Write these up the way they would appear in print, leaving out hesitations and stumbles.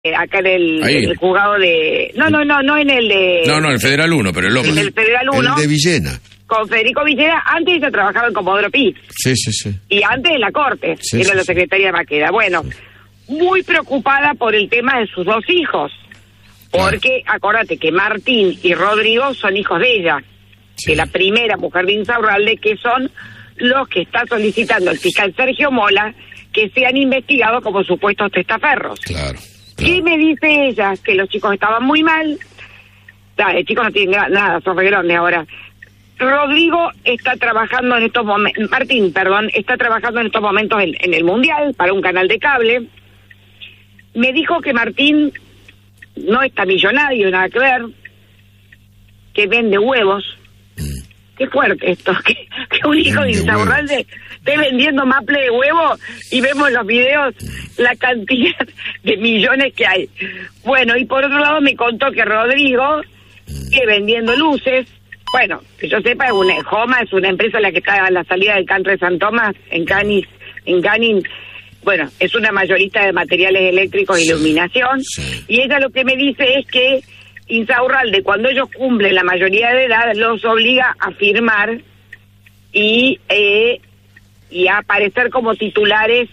acá en el juzgado de... No en el de... No, el Federal 1, pero el otro. En el Federal 1. El de Villena. Con Federico Villena, antes ella trabajaba en Comodoro Pi. Sí. Y antes en la Corte, era la secretaria de Maqueda. Bueno, muy preocupada por el tema de sus dos hijos. Porque, acuérdate que Martín y Rodrigo son hijos de ella. De la primera mujer de Insaurralde, que son los que está solicitando el fiscal Sergio Mola que sean investigados como supuestos testaferros. Claro. ¿Qué me dice ella? Que los chicos estaban muy mal. El chico no tiene nada, son re grandes ahora. Rodrigo está trabajando en estos momentos, está trabajando en estos momentos en el Mundial para un canal de cable. Me dijo que Martín no está millonario, nada que ver, que vende huevos. Qué fuerte esto, que un hijo de Insaurralde esté vendiendo maple de huevo y vemos en los videos la cantidad de millones que hay. Bueno, y por otro lado me contó que Rodrigo sigue vendiendo luces. Bueno, que yo sepa, Joma es una empresa la que está a la salida del country de San Tomás, en Canning. Bueno, es una mayorista de materiales eléctricos e iluminación. Sí. Y ella lo que me dice es que Insaurralde, cuando ellos cumplen la mayoría de edad, los obliga a firmar y a aparecer como titulares,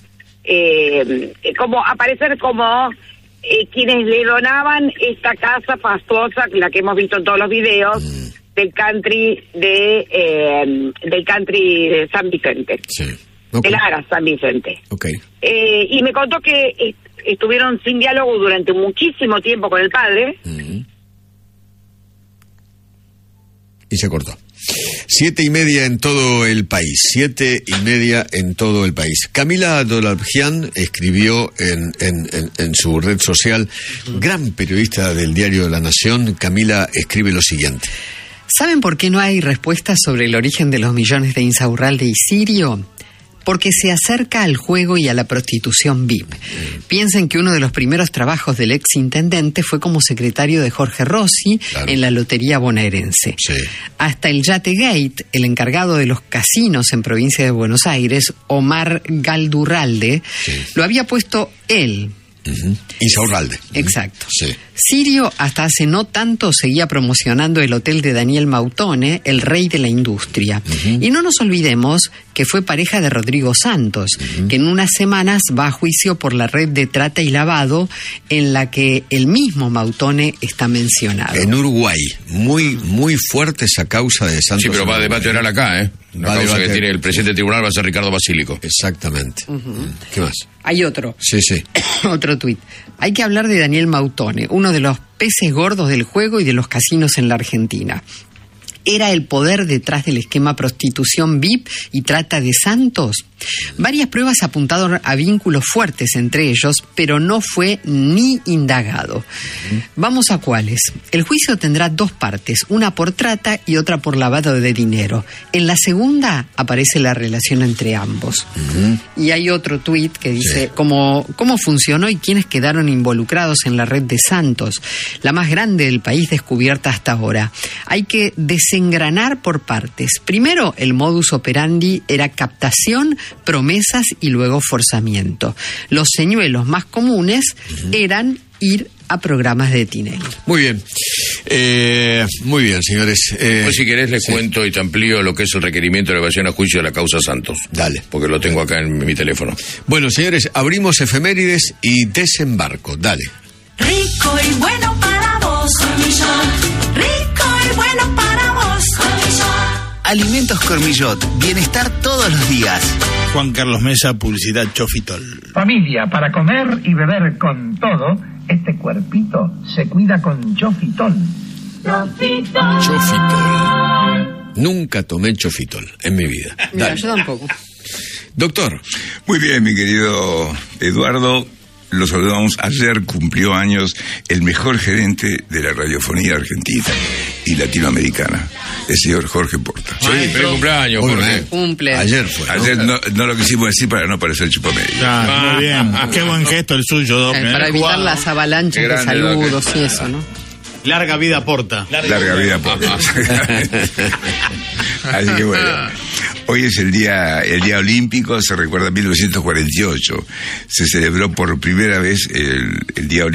como quienes le donaban esta casa fastuosa, la que hemos visto en todos los videos, del country de San Vicente. Sí. Okay. De Lara, San Vicente. Okay. Y me contó que estuvieron sin diálogo durante muchísimo tiempo con el padre. Y se cortó. 7:30 en todo el país. 7:30 en todo el país. Camila Dolabjian escribió en su red social, gran periodista del diario La Nación. Camila escribe lo siguiente. ¿Saben por qué no hay respuestas sobre el origen de los millones de Insaurralde y Sirio? Porque se acerca al juego y a la prostitución VIP. Piensen que uno de los primeros trabajos del exintendente fue como secretario de Jorge Rossi en la lotería bonaerense. Sí. Hasta el Yategate, el encargado de los casinos en provincia de Buenos Aires, Omar Galdurralde, lo había puesto él. Insaurralde. Exacto. Sí. Sirio hasta hace no tanto seguía promocionando el hotel de Daniel Mautone, el rey de la industria. Y no nos olvidemos que fue pareja de Rodrigo Santos, que en unas semanas va a juicio por la red de trata y lavado en la que el mismo Mautone está mencionado. En Uruguay, muy fuerte esa causa de Santos. Sí, pero va a debate oral acá, ¿eh? La causa que tiene el presidente del tribunal va a ser Ricardo Basílico. Exactamente. ¿Qué más? Hay otro. Sí. Otro tuit. Hay que hablar de Daniel Mautone, uno de los peces gordos del juego y de los casinos en la Argentina. ¿Era el poder detrás del esquema prostitución VIP y trata de Santos? Varias pruebas apuntaron a vínculos fuertes entre ellos, pero no fue ni indagado. Vamos a cuáles. El juicio tendrá dos partes, una por trata y otra por lavado de dinero. En la segunda aparece la relación entre ambos. Y hay otro tuit que dice cómo funcionó y quiénes quedaron involucrados en la red de Santos, la más grande del país descubierta hasta ahora. Hay que desengranar por partes. Primero, el modus operandi era captación, promesas y luego forzamiento. Los señuelos más comunes eran ir a programas de Tinelli. Muy bien, señores. Pues si querés les cuento y te amplío lo que es el requerimiento de elevación a juicio de la causa Santos. Dale. Porque lo tengo acá en mi teléfono. Bueno, señores, abrimos efemérides y desembarco. Dale. Rico y bueno para vos, Cormillot. Rico y bueno para vos, Cormillot. Alimentos Cormillot, bienestar todos los días. Juan Carlos Mesa, publicidad Chofitol. Familia, para comer y beber con todo, este cuerpito se cuida con Chofitol. Chofitol. Nunca tomé Chofitol en mi vida. Mira, yo tampoco. Doctor. Muy bien, mi querido Eduardo. Lo saludamos. Ayer cumplió años el mejor gerente de la radiofonía argentina y latinoamericana, el señor Jorge Porta. Sí, feliz cumpleaños, Jorge. Cumple. Ayer fue. Ayer no lo quisimos decir para no parecer chupamedio. Muy bien. Qué buen gesto el suyo, Doc. Para evitar las avalanchas de saludos y eso, ¿no? Larga vida Porta. Larga vida Porta. Así que bueno. Hoy es el día olímpico, se recuerda 1948. Se celebró por primera vez el Día Olímpico